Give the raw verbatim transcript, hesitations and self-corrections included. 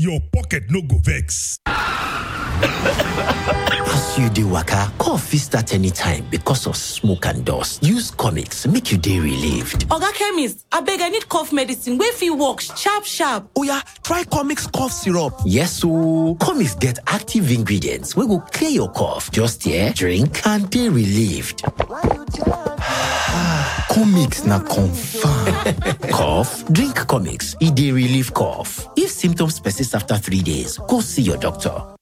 your pocket no go vex. As you dey waka, cough fit start anytime because of smoke and dust. Use Comix make you dey relieved. Oga chemist, abeg I need cough medicine wey fit work sharp sharp. Oya, try Comix cough syrup. Yes ooo, Comix get active ingredients wey go clear your cough. Just here, drink and dey relieved. Comix na confirm. Cough? Drink Comix. E dey relieve cough. If symptoms persist after three days, go see your doctor.